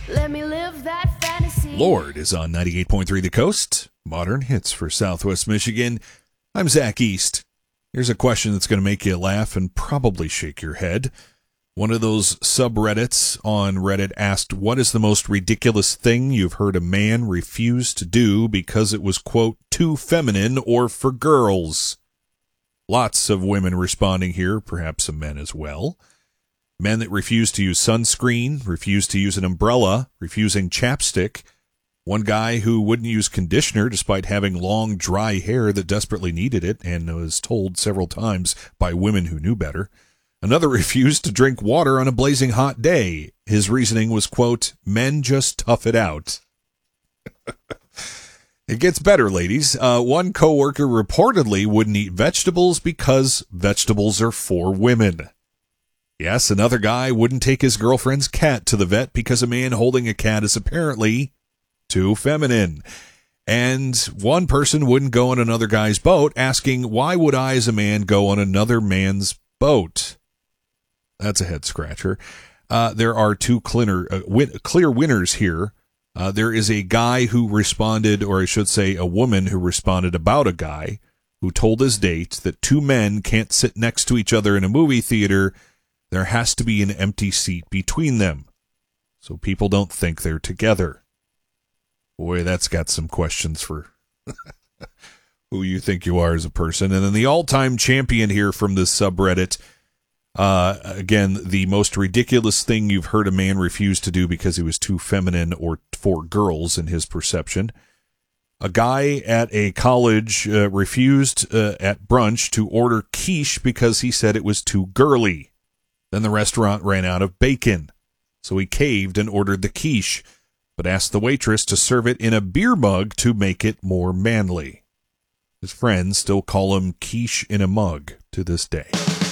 Let me live that fantasy. Lord is on 98.3 The Coast. Modern hits for Southwest Michigan. I'm Zach East. Here's a question that's going to make you laugh and probably shake your head. One of those subreddits on Reddit asked, what is the most ridiculous thing you've heard a man refuse to do because it was, quote, too feminine or for girls? Lots of women responding here, perhaps some men as well. Men that refuse to use sunscreen, refuse to use an umbrella, refusing chapstick. One guy who wouldn't use conditioner despite having long, dry hair that desperately needed it and was told several times by women who knew better. Another refused to drink water on a blazing hot day. His reasoning was, quote, men just tough it out. It gets better, ladies. One coworker reportedly wouldn't eat vegetables because vegetables are for women. Yes, another guy wouldn't take his girlfriend's cat to the vet because a man holding a cat is apparently too feminine. And one person wouldn't go on another guy's boat, asking, why would I as a man go on another man's boat? That's a head scratcher. There are two clear winners here. There is a guy who responded, or I should say a woman who responded about a guy who told his date that two men can't sit next to each other in a movie theater. There has to be an empty seat between them so people don't think they're together. Boy, that's got some questions for who you think you are as a person. And then the all-time champion here from this subreddit, again, the most ridiculous thing you've heard a man refuse to do because he was too feminine or for girls in his perception. A guy at a college refused at brunch to order quiche because he said it was too girly. Then the restaurant ran out of bacon, so he caved and ordered the quiche, but asked the waitress to serve it in a beer mug to make it more manly. His friends still call him quiche in a mug to this day.